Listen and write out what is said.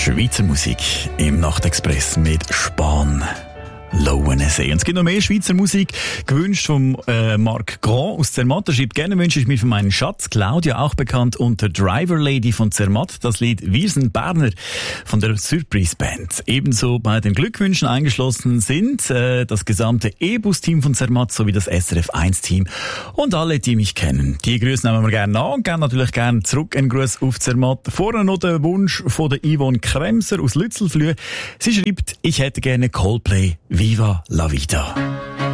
Schweizer Musik im Nachtexpress mit Spahn. Lauensee. Und es gibt noch mehr Schweizer Musik, gewünscht vom Marc Grand aus Zermatt. Er schreibt, gerne wünsche ich mir für meinen Schatz Claudia, auch bekannt unter Driver Lady von Zermatt, das Lied Wir sind Berner von der Surprise Band. Ebenso bei den Glückwünschen eingeschlossen sind das gesamte E-Bus-Team von Zermatt sowie das SRF1-Team und alle, die mich kennen. Die Grüße nehmen wir gerne an und gerne natürlich gerne zurück einen Gruß auf Zermatt. Vorher noch der Wunsch von der Yvonne Kremser aus Lützelflüh. Sie schreibt, ich hätte gerne Coldplay Viva la Vida.